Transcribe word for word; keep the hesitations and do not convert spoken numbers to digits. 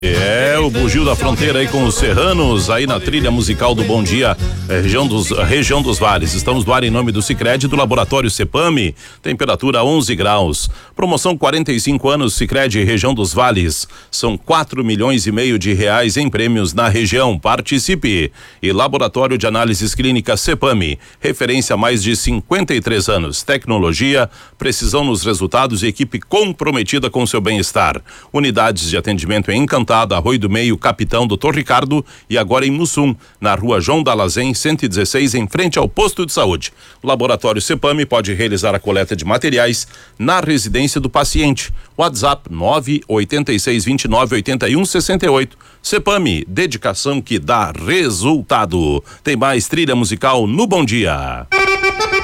É, o Bugio da Fronteira aí com os serranos, aí na trilha musical do Bom Dia, é, região dos, região dos Vales. Estamos do ar em nome do Sicredi, do Laboratório Cepame, temperatura onze graus. Promoção quarenta e cinco anos Sicredi, região dos Vales. São quatro milhões e meio de reais em prêmios na região. Participe. E Laboratório de Análises Clínicas Cepame, referência há mais de cinquenta e três anos. Tecnologia, precisão nos resultados e equipe comprometida com seu bem-estar. Unidades de atendimento em Encantado, Arroio do Meio, Capitão doutor Ricardo e agora em Mussum, na rua João Dalazen, cento e dezesseis, em frente ao posto de saúde. O Laboratório Cepame pode realizar a coleta de materiais na residência do paciente. WhatsApp nove oito seis dois nove oito um seis oito. Cepame, dedicação que dá resultado. Tem mais trilha musical no Bom Dia.